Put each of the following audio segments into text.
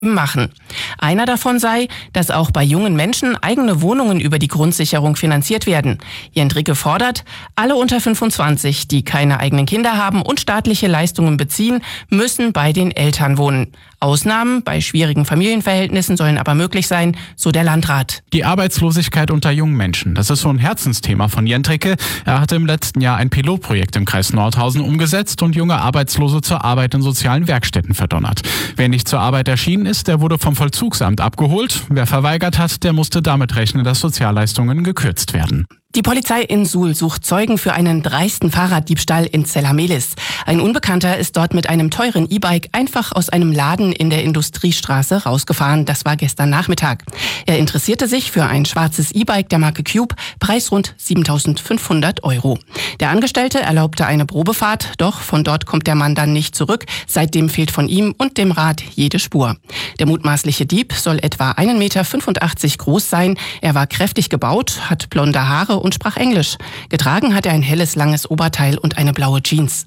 machen. Einer davon sei, dass auch bei jungen Menschen eigene Wohnungen über die Grundsicherung finanziert werden. Jent Ricke fordert, alle unter 25, die keine eigenen Kinder haben und staatliche Leistungen beziehen, müssen bei den Eltern wohnen. Ausnahmen bei schwierigen Familienverhältnissen sollen aber möglich sein, so der Landrat. Die Arbeitslosigkeit unter jungen Menschen, das ist so ein Herzensthema von Jent Ricke. Er hatte im letzten Jahr ein Pilotprojekt im Kreis Nordhausen umgesetzt und junge Arbeitslose zur Arbeit in sozialen Werkstätten verdonnert. Wer nicht zur Arbeit erschienen ist, der wurde vom Vollzugsamt abgeholt. Wer verweigert hat, der musste damit rechnen, dass Sozialleistungen gekürzt werden. Die Polizei in Suhl sucht Zeugen für einen dreisten Fahrraddiebstahl in Zellamelis. Ein Unbekannter ist dort mit einem teuren E-Bike einfach aus einem Laden in der Industriestraße rausgefahren. Das war gestern Nachmittag. Er interessierte sich für ein schwarzes E-Bike der Marke Cube, Preis rund 7.500 €. Der Angestellte erlaubte eine Probefahrt, doch von dort kommt der Mann dann nicht zurück. Seitdem fehlt von ihm und dem Rad jede Spur. Der mutmaßliche Dieb soll etwa 1,85 Meter groß sein. Er war kräftig gebaut, hat blonde Haare und sprach Englisch. Getragen hat er ein helles, langes Oberteil und eine blaue Jeans.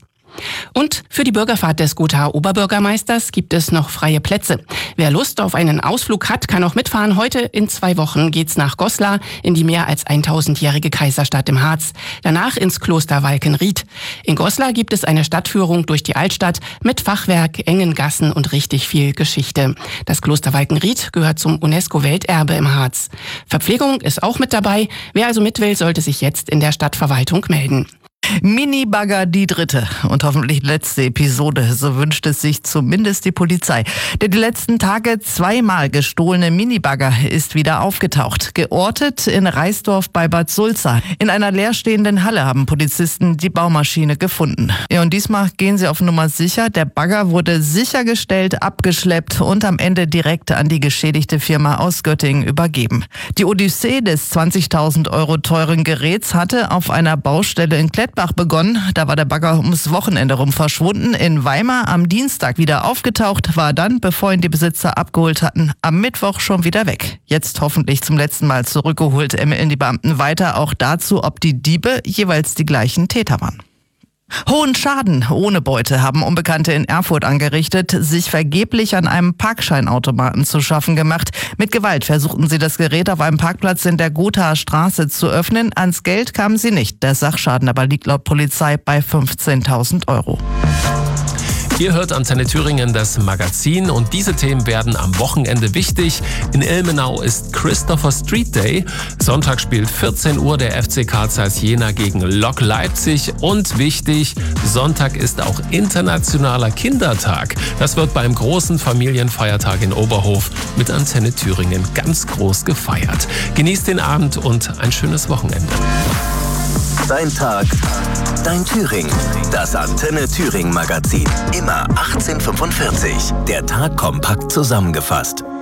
Und für die Bürgerfahrt des Gothaer Oberbürgermeisters gibt es noch freie Plätze. Wer Lust auf einen Ausflug hat, kann auch mitfahren. Heute in 2 Wochen geht's nach Goslar in die mehr als 1000-jährige Kaiserstadt im Harz. Danach ins Kloster Walkenried. In Goslar gibt es eine Stadtführung durch die Altstadt mit Fachwerk, engen Gassen und richtig viel Geschichte. Das Kloster Walkenried gehört zum UNESCO-Welterbe im Harz. Verpflegung ist auch mit dabei. Wer also mit will, sollte sich jetzt in der Stadtverwaltung melden. Minibagger die dritte und hoffentlich letzte Episode, so wünscht es sich zumindest die Polizei. Der die letzten Tage 2-mal gestohlene Minibagger ist wieder aufgetaucht. Geortet in Reisdorf bei Bad Sulza. In einer leerstehenden Halle haben Polizisten die Baumaschine gefunden. Ja, und diesmal gehen sie auf Nummer sicher. Der Bagger wurde sichergestellt, abgeschleppt und am Ende direkt an die geschädigte Firma aus Göttingen übergeben. Die Odyssee des 20.000 € teuren Geräts hatte auf einer Baustelle in Klettbach begonnen. Da war der Bagger ums Wochenende rum verschwunden. In Weimar am Dienstag wieder aufgetaucht, war dann, bevor ihn die Besitzer abgeholt hatten, am Mittwoch schon wieder weg. Jetzt hoffentlich zum letzten Mal zurückgeholt, ermitteln die Beamten weiter auch dazu, ob die Diebe jeweils die gleichen Täter waren. Hohen Schaden ohne Beute haben Unbekannte in Erfurt angerichtet, sich vergeblich an einem Parkscheinautomaten zu schaffen gemacht. Mit Gewalt versuchten sie das Gerät auf einem Parkplatz in der Gothaer Straße zu öffnen. Ans Geld kamen sie nicht. Der Sachschaden aber liegt laut Polizei bei 15.000 €. Ihr hört Antenne Thüringen, das Magazin, und diese Themen werden am Wochenende wichtig. In Ilmenau ist Christopher Street Day. Sonntag spielt 14 Uhr der FC Carl Zeiss Jena gegen Lok Leipzig. Und wichtig, Sonntag ist auch Internationaler Kindertag. Das wird beim großen Familienfeiertag in Oberhof mit Antenne Thüringen ganz groß gefeiert. Genießt den Abend und ein schönes Wochenende. Dein Tag, dein Thüringen. Das Antenne Thüringen Magazin. Immer 18:45. Der Tag kompakt zusammengefasst.